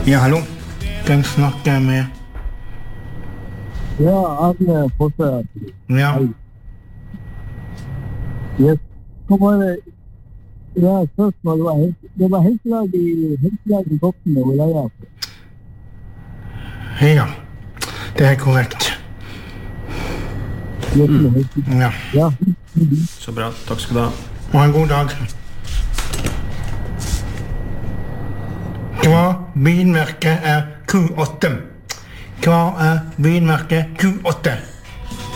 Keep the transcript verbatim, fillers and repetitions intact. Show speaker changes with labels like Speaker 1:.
Speaker 1: Ja, hallo. Hvem snakker jeg med?
Speaker 2: Ja, Arne Fosse.
Speaker 1: Ja.
Speaker 2: Yes. Hva var det? Ja, spørsmål var helt, det var helselag i, helselag i Bokten og Leia.
Speaker 1: Ja, det er korrekt.
Speaker 2: Mm.
Speaker 1: Ja.
Speaker 2: Ja.
Speaker 3: Så bra, takk skal du ha.
Speaker 1: Og en god dag. Hva bilmerket er Q åtte? Hva er bilmerket Q åtte?